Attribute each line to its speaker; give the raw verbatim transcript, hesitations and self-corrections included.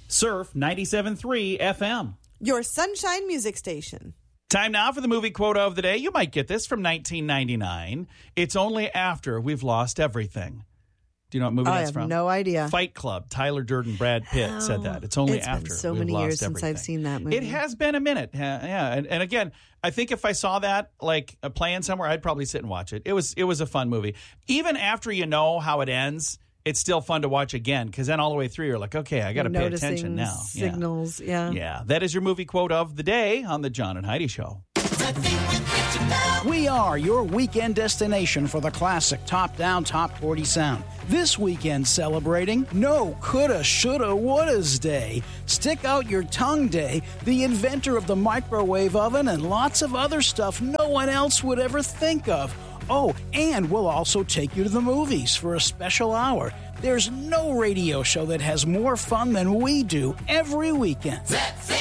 Speaker 1: Surf ninety-seven point three F M.
Speaker 2: Your Sunshine Music Station.
Speaker 1: Time now for the movie quote of the day. You might get this from nineteen ninety-nine. It's only after we've lost everything. Do you know what movie
Speaker 2: I
Speaker 1: that's
Speaker 2: have
Speaker 1: from?
Speaker 2: no idea.
Speaker 1: Fight Club. Tyler Durden, Brad Pitt
Speaker 2: Oh,
Speaker 1: said that. It's only
Speaker 2: it's
Speaker 1: after
Speaker 2: been so
Speaker 1: we've
Speaker 2: many
Speaker 1: lost
Speaker 2: years
Speaker 1: everything.
Speaker 2: since I've seen that movie.
Speaker 1: It has been a minute. Yeah, yeah. And, and again, I think if I saw that like uh, playing somewhere, I'd probably sit and watch it. It was it was a fun movie. Even after you know how it ends, it's still fun to watch again because then all the way through you're like, okay, I got to pay attention now.
Speaker 2: Signals, yeah.
Speaker 1: yeah. Yeah, that is your movie quote of the day on the John and Heidi Show.
Speaker 3: We are your weekend destination for the classic top-down top forty sound. This weekend celebrating No Coulda, Shoulda, Woulda's Day, Stick Out Your Tongue Day, the inventor of the microwave oven, and lots of other stuff no one else would ever think of. Oh, and we'll also take you to the movies for a special hour. There's no radio show that has more fun than we do every weekend.